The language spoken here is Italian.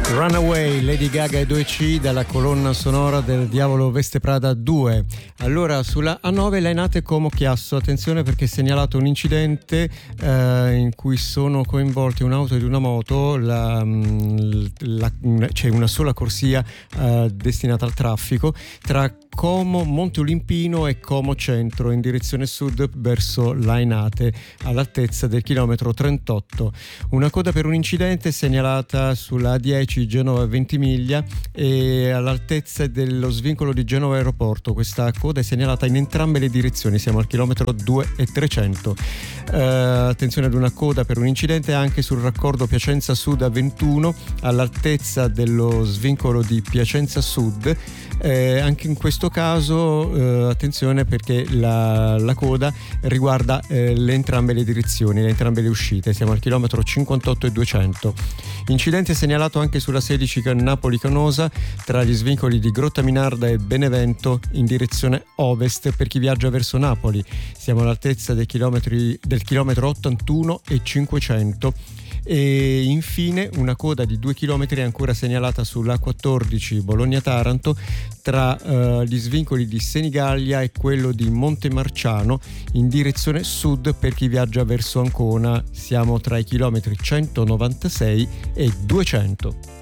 Runaway, Lady Gaga e 2C dalla colonna sonora del Diavolo Veste Prada 2. Allora, sulla A9 Lainate Como Chiasso, attenzione perché è segnalato un incidente in cui sono coinvolti un'auto ed una moto, c'è una sola corsia destinata al traffico tra Como Monte Olimpino e Como Centro in direzione sud verso Lainate all'altezza del chilometro 38. Una coda per un incidente segnalata sulla A10 Genova Ventimiglia e all'altezza dello svincolo di Genova Aeroporto. Questa coda è segnalata in entrambe le direzioni, siamo al chilometro 2,300. Attenzione ad una coda per un incidente anche sul raccordo Piacenza Sud A21 all'altezza dello svincolo di Piacenza Sud. Anche in questo caso attenzione perché la coda riguarda entrambe le direzioni, entrambe le uscite, siamo al chilometro 58,200. Incidente segnalato anche sulla 16 Napoli-Canosa tra gli svincoli di Grottaminarda e Benevento in direzione ovest per chi viaggia verso Napoli, siamo all'altezza del chilometro 81,500. E infine una coda di 2 km è ancora segnalata sulla 14 Bologna-Taranto tra gli svincoli di Senigallia e quello di Montemarciano in direzione sud per chi viaggia verso Ancona, siamo tra i chilometri 196 e 200.